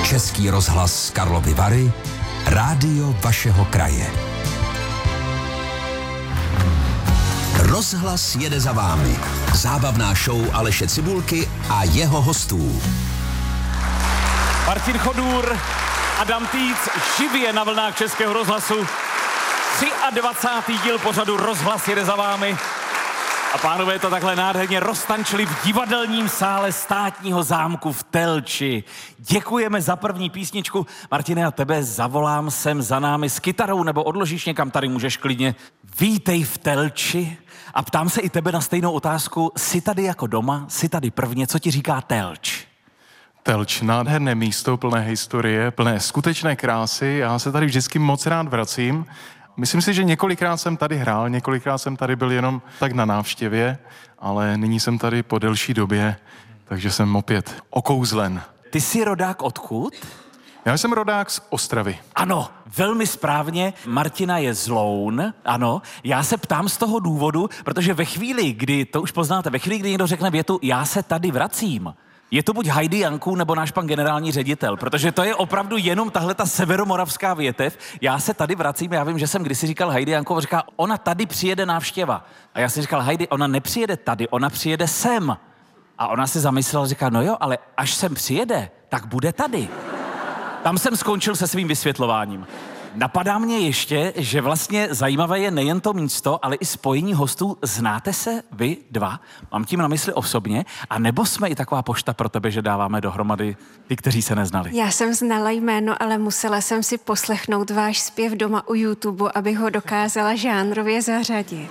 Český rozhlas Karlovy Vary, rádio vašeho kraje. Rozhlas jede za vámi. Zábavná show Aleše Cibulky a jeho hostů. Martin Chodůr, Adam Týc, živě na vlnách Českého rozhlasu. 23. díl pořadu Rozhlas jede za vámi. A pánové to takhle nádherně roztančili v divadelním sále Státního zámku v Telči. Děkujeme za první písničku. Martine, a tebe zavolám sem za námi s kytarou, nebo odložíš někam, tady můžeš klidně. Vítej v Telči. A ptám se i tebe na stejnou otázku. Jsi tady jako doma, jsi tady prvně, co ti říká Telč? Telč, nádherné místo, plné historie, plné skutečné krásy. Já se tady vždycky moc rád vracím. Myslím si, že několikrát jsem tady hrál, několikrát jsem tady byl jenom tak na návštěvě, ale nyní jsem tady po delší době, takže jsem opět okouzlen. Ty jsi rodák odkud? Já jsem rodák z Ostravy. Ano, velmi správně. Martina je z Loun, ano. Já se ptám z toho důvodu, protože ve chvíli, kdy, to už poznáte, ve chvíli, kdy někdo řekne větu, já se tady vracím, je to buď Heidi Janku, nebo náš pan generální ředitel, protože to je opravdu jenom tahle ta severomoravská větev. Já se tady vracím, já vím, že jsem kdysi říkal Heidi Janku, říká, ona tady přijede návštěva. A já jsem říkal, Heidi, ona nepřijede tady, ona přijede sem. A ona si zamyslela, říká, no jo, ale až sem přijede, tak bude tady. Tam jsem skončil se svým vysvětlováním. Napadá mě ještě, že vlastně zajímavé je nejen to místo, ale i spojení hostů. Znáte se vy dva? Mám tím na mysli osobně. A nebo jsme i taková pošta pro tebe, že dáváme dohromady ty, kteří se neznali? Já jsem znala jméno, ale musela jsem si poslechnout váš zpěv doma u YouTube, abych ho dokázala žánrově zařadit.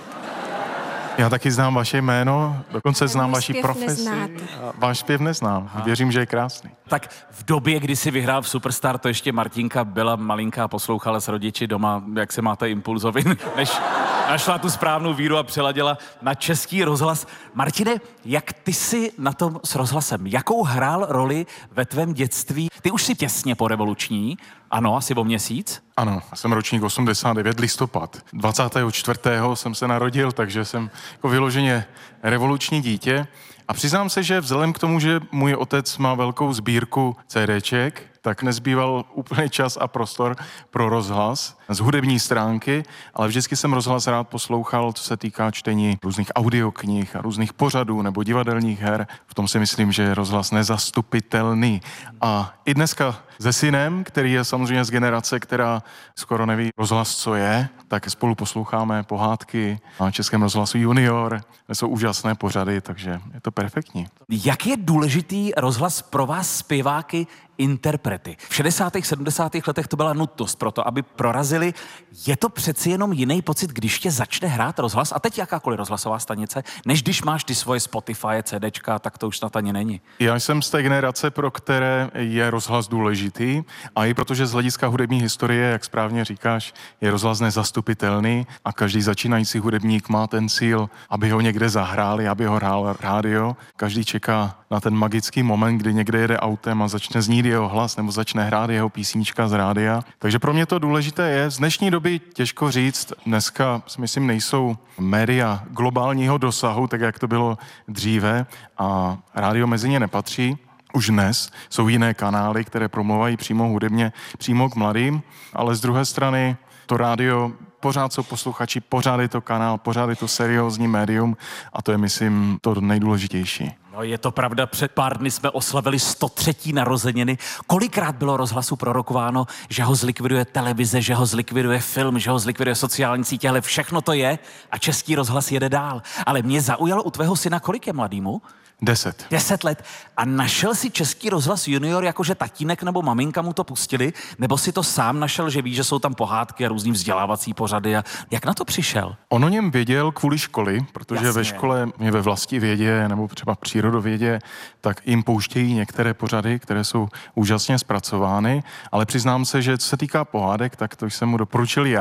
Já taky znám vaše jméno, dokonce znám vaši profesi. Váš zpěv neznám. Věřím, že je krásný. Tak v době, kdy jsi vyhrál v Superstar, to ještě Martinka byla malinká a poslouchala s rodiči doma, jak se máte impulzovin, než našla tu správnou víru a přeladila na Český rozhlas. Martine, jak ty jsi na tom s rozhlasem? Jakou hrál roli ve tvém dětství? Ty už jsi těsně po revoluční, ano, asi o měsíc? Ano, jsem ročník 89, listopad. 24. jsem se narodil, takže jsem jako vyloženě revoluční dítě. A přiznám se, že vzhledem k tomu, že můj otec má velkou sbírku CDček, tak nezbýval úplně čas a prostor pro rozhlas z hudební stránky, ale vždycky jsem rozhlas rád poslouchal, co se týká čtení různých audioknih a různých pořadů nebo divadelních her. V tom si myslím, že je rozhlas nezastupitelný. A i dneska se synem, který je samozřejmě z generace, která skoro neví rozhlas, co je, tak spolu posloucháme pohádky na Českém rozhlasu Junior. To jsou úžasné pořady, takže je to perfektní. Jak je důležitý rozhlas pro vás zpěváky, interprety? V 60. 70. letech to byla nutnost pro to, aby prorazili. Je to přeci jenom jiný pocit, když tě začne hrát rozhlas, a teď jakákoliv rozhlasová stanice, než když máš ty svoje Spotify, CDčka, tak to už snad ani není. Já jsem z té generace, pro které je rozhlas důležitý, a i protože z hlediska hudební historie, jak správně říkáš, je rozhlas nezastupitelný a každý začínající hudebník má ten cíl, aby ho někde zahráli, aby ho hrál rádio. Každý čeká na ten magický moment, kdy někde jede autem a začne znít jeho hlas nebo začne hrát jeho písnička z rádia. Takže pro mě to důležité je. Z dnešní doby těžko říct, dneska si myslím nejsou média globálního dosahu, tak jak to bylo dříve, a rádio mezi ně nepatří. Už dnes jsou jiné kanály, které promluvají přímo hudebně, přímo k mladým, ale z druhé strany to rádio pořád jsou posluchači, pořád je to kanál, pořád je to seriózní médium a to je, myslím, to nejdůležitější. No, je to pravda, před pár dny jsme oslavili 103. narozeniny. Kolikrát bylo rozhlasu prorokováno, že ho zlikviduje televize, že ho zlikviduje film, že ho zlikviduje sociální sítě, ale všechno to je a Český rozhlas jede dál. Ale mě zaujalo u tvého syna, kolik je mladýmu? 10. 10 let. A našel si Český rozhlas Junior, jakože tatínek nebo maminka mu to pustili, nebo si to sám našel, že ví, že jsou tam pohádky a různý vzdělávací pořady? A jak na to přišel? On o něm věděl kvůli školy, protože Jasně. ve škole je ve vlastivědě nebo třeba přírodovědě, tak jim pouštějí některé pořady, které jsou úžasně zpracovány, ale přiznám se, že co se týká pohádek, tak to jsem mu doporučil já.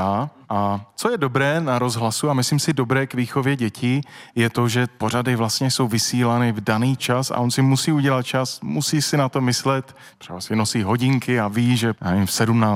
A co je dobré na rozhlasu a myslím si dobré k výchově dětí, je to, že pořady vlastně jsou vysílány v daný čas a on si musí udělat čas, musí si na to myslet, třeba si nosí hodinky a ví, že v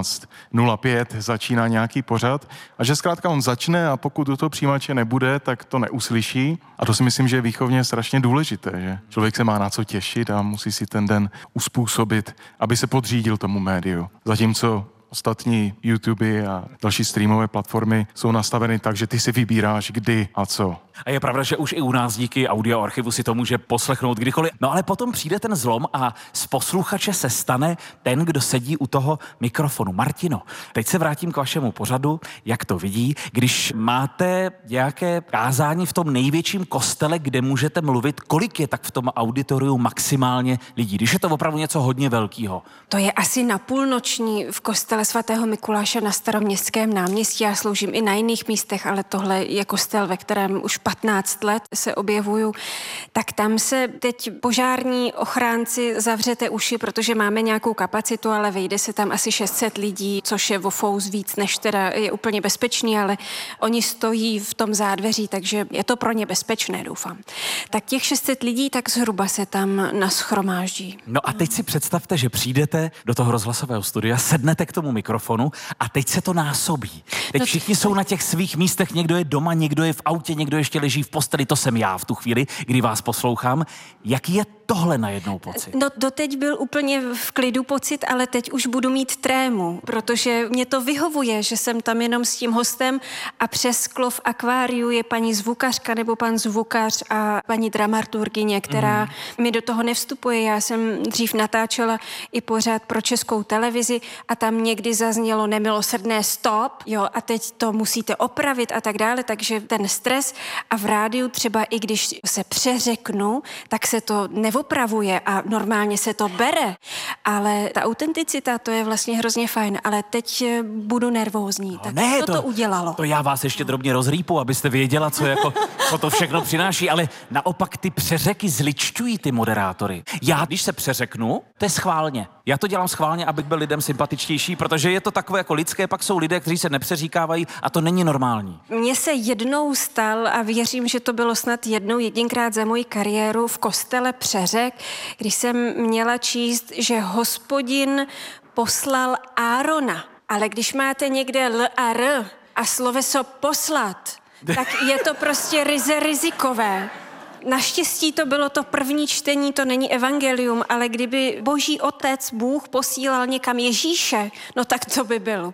17:05 začíná nějaký pořad a že zkrátka on začne a pokud do toho přijímače nebude, tak to neuslyší. A to si myslím, že je výchovně strašně důležité, že člověk se má na co těšit a musí si ten den uspůsobit, aby se podřídil tomu médiu. Zatímco ostatní YouTube a další streamové platformy jsou nastaveny tak, že ty si vybíráš kdy a co. A je pravda, že už i u nás díky audio archivu si to může poslechnout kdykoliv. No ale potom přijde ten zlom a z posluchače se stane ten, kdo sedí u toho mikrofonu. Martino, teď se vrátím k vašemu pořadu, jak to vidí, když máte nějaké kázání v tom největším kostele, kde můžete mluvit, kolik je tak v tom auditoriu maximálně lidí, když je to opravdu něco hodně velkého. To je asi na půlnoční v kostele svatého Mikuláše na Staroměstském náměstí. Já sloužím i na jiných místech, ale tohle je kostel, ve kterém už 15 let se objevuju, tak tam se teď požární ochránci zavřete uši, protože máme nějakou kapacitu, ale vejde se tam asi 600 lidí, což je o fous víc, než teda je úplně bezpečný, ale oni stojí v tom zádveří, takže je to pro ně bezpečné, doufám. Tak těch 600 lidí tak zhruba se tam nashromáždí. No a teď si představte, že přijdete do toho rozhlasového studia, sednete k tomu mikrofonu a teď se to násobí. Teď všichni jsou na těch svých místech, někdo je doma, někdo je v autě, někdo ještě leží v posteli, to jsem já v tu chvíli, kdy vás poslouchám. Jaký je tohle najednou pocit? No doteď byl úplně v klidu pocit, ale teď už budu mít trému, protože mě to vyhovuje, že jsem tam jenom s tím hostem a přes sklo v akváriu je paní zvukařka nebo pan zvukař a paní dramaturgyně, která mi do toho nevstupuje. Já jsem dřív natáčela i pořád pro Českou televizi a tam někdy zaznělo nemilosrdné stop, jo, a teď to musíte opravit a tak dále, takže ten stres a v rádiu třeba i když se přeřeknu, tak se to neopravuje a normálně se to bere, ale ta autenticita, to je vlastně hrozně fajn, ale teď budu nervózní, tak ne, to udělalo. To já vás ještě drobně rozrýpu, abyste věděla, co to všechno přináší, ale naopak ty přeřeky zličťují ty moderátory. Já, když se přeřeknu, to je schválně. Já to dělám schválně, abych byl lidem sympatičtější, protože je to takové jako lidské, pak jsou lidé, kteří se nepřeříkávají a to není normální. Mně se jednou stal a věřím, že to bylo snad jedinkrát za moji kariéru v kostele přeřek, když jsem měla číst, že Hospodin poslal Árona, ale když máte někde L a R a sloveso poslat, tak je to prostě ryze rizikové. Naštěstí to bylo to první čtení, to není evangelium, ale kdyby Boží Otec, Bůh posílal někam Ježíše, no tak to by bylo.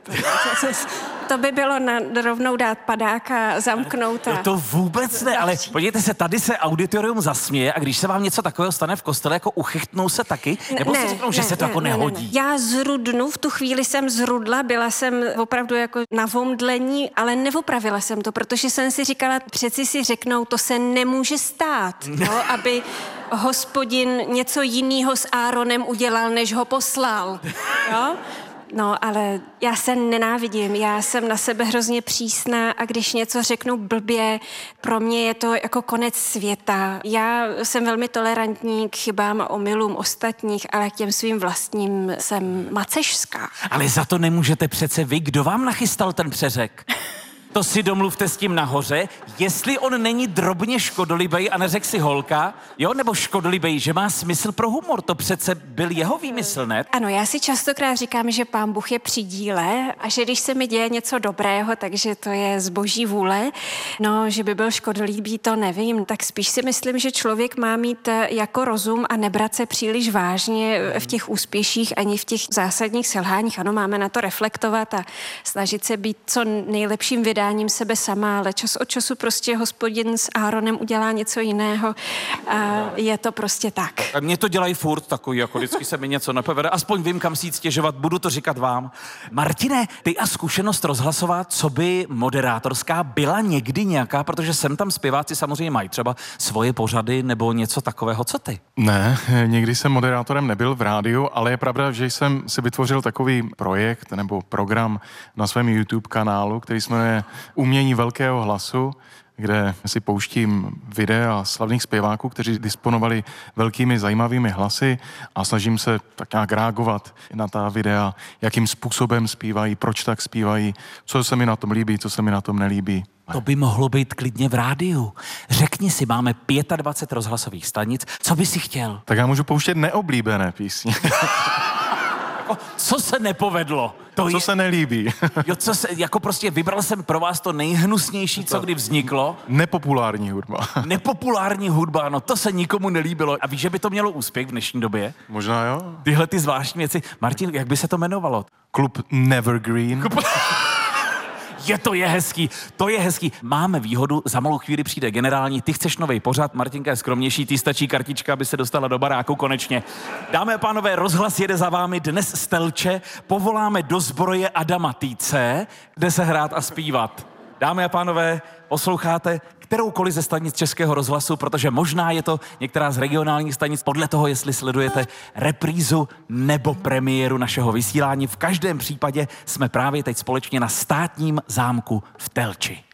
To by bylo rovnou dát padáka, zamknout. No to vůbec ne, ale podívejte se, tady se auditorium zasměje a když se vám něco takového stane v kostele, jako uchychtnou se taky? Nebo si řeknou, že se to jako nehodí? Já zrudnu, v tu chvíli jsem zrudla, byla jsem opravdu jako na vomdlení, ale neopravila jsem to, protože jsem si říkala, přeci si řeknou, to se nemůže stát, jo, aby Hospodin něco jiného s Áronem udělal, než ho poslal, jo? No, ale já se nenávidím, já jsem na sebe hrozně přísná a když něco řeknu blbě, pro mě je to jako konec světa. Já jsem velmi tolerantní k chybám a omylům ostatních, ale k těm svým vlastním jsem macešská. Ale za to nemůžete přece vy, kdo vám nachystal ten přeřek? To si domluvte s tím nahoře, jestli on není drobně škodolibej a neřek si holka, jo, nebo škodolibej, že má smysl pro humor, to přece byl jeho výmysl, ne? Ano, já si častokrát říkám, že Pán Bůh je při díle a že když se mi děje něco dobrého, takže to je z Boží vůle, no, že by byl škodolibý, to nevím, tak spíš si myslím, že člověk má mít jako rozum a nebrat se příliš vážně v těch úspěších ani v těch zásadních selháních. Ano, máme na to reflektovat a snažit se být co nejlepším vydáním sebe sama, ale čas od času prostě Hospodin s Áronem udělá něco jiného a je to prostě tak. A mě to dělají furt takový, jako vždycky se mi něco nepovede, aspoň vím, kam si jít stěžovat, budu to říkat vám. Martine, ty a zkušenost rozhlasová, co by moderátorská, byla někdy nějaká, protože sem tam zpěváci samozřejmě mají třeba svoje pořady nebo něco takového, co ty? Ne, nikdy jsem moderátorem nebyl v rádiu, ale je pravda, že jsem si vytvořil takový projekt nebo program na svém YouTube kanálu, který se jmenuje Umění velkého hlasu, kde si pouštím videa slavných zpěváků, kteří disponovali velkými zajímavými hlasy a snažím se tak nějak reagovat na ta videa, jakým způsobem zpívají, proč tak zpívají, co se mi na tom líbí, co se mi na tom nelíbí. To by mohlo být klidně v rádiu. Řekni si, máme 25 rozhlasových stanic, co by si chtěl? Tak já můžu pouštět neoblíbené písně. Co se nepovedlo? Co se nelíbí? Jo, jako prostě vybral jsem pro vás to nejhnusnější, co kdy vzniklo. Nepopulární hudba. Nepopulární hudba, no to se nikomu nelíbilo. A víš, že by to mělo úspěch v dnešní době? Možná jo. Tyhle ty zvláštní věci. Martin, jak by se to jmenovalo? Klub Nevergreen. To je hezký. Máme výhodu, za malou chvíli přijde generální, ty chceš novej pořad, Martinka je skromnější, ty stačí kartička, aby se dostala do baráku konečně. Dámy a pánové, rozhlas jede za vámi dnes z Telče, povoláme do zbroje Adama Týce, kde se hrát a zpívat. Dámy a pánové, posloucháte kteroukoliv ze stanic Českého rozhlasu, protože možná je to některá z regionálních stanic, podle toho, jestli sledujete reprízu nebo premiéru našeho vysílání. V každém případě jsme právě teď společně na Státním zámku v Telči.